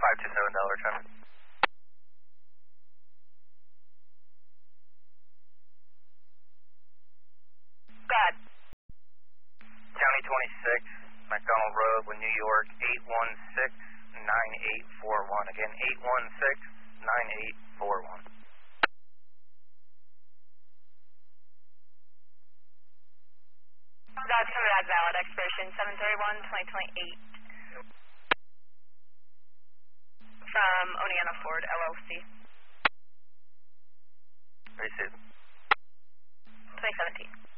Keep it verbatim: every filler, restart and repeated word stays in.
five two seven Delaware traffic. Go ahead. County twenty-six, McDonald Road with New York, eight one six nine eight four one. Again, eight one six nine eight four one. That's for that valid expiration, seven thirty-one twenty twenty-eight. From Oneana Ford, L L C. Received. twenty seventeen.